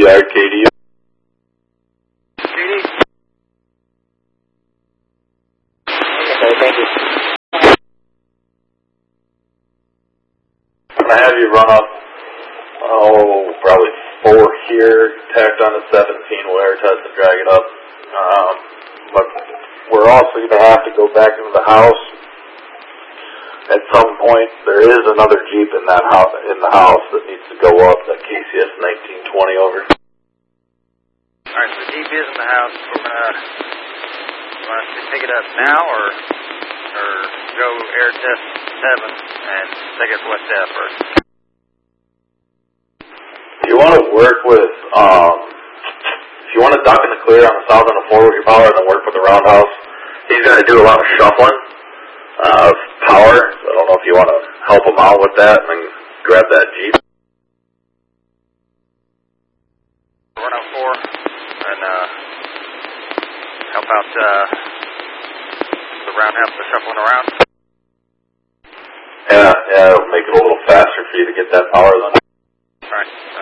RKD. KD. Okay, thank you. I'm going to have you run up, probably 4 here, tacked on a 17, we'll air test and drag it up. But we're also going to have to go back into the house. At some point, there is another Jeep in the house that needs to go up, that KCS 1920 over. Alright, so the Jeep is in the house. We're going to pick it up now or go air test 7 and take it to West Ave first? You want to work with, if you want to duck in the clear on the south end of 4 with your power and then work with the roundhouse, he's going to do a lot of shuffling of power. So I don't know if you want to help him out with that and then grab that Jeep. Run out 4 and help out the roundhouse, the shuffling around. Yeah, it'll make it a little faster for you to get that power then. Alright.